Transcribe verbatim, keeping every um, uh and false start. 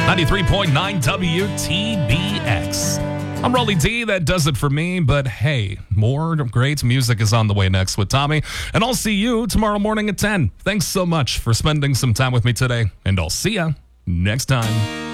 ninety-three point nine W T B X. I'm Rolly D. That does it for me. But hey, more great music is on the way next with Tommy. And I'll see you tomorrow morning at ten. Thanks so much for spending some time with me today. And I'll see ya next time.